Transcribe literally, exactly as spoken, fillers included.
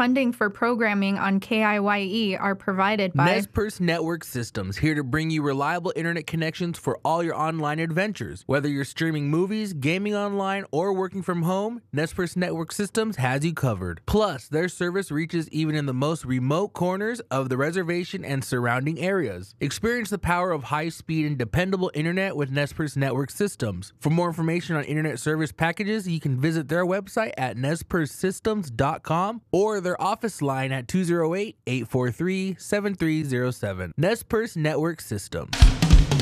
funding for programming on K I Y E are provided by Nez Perce Network Systems, here to bring you reliable internet connections for all your online adventures. Whether you're streaming movies, gaming online, or working from home, Nez Perce Network Systems has you covered. Plus, their service reaches even in the most remote corners of the reservation and surrounding areas. Experience the power of high-speed and dependable internet with Nez Perce Network Systems. For more information on internet service packages, you can visit their website at nez perce systems dot com or their office line at two oh eight, eight four three, seven three oh seven. Nez Perce Network Systems.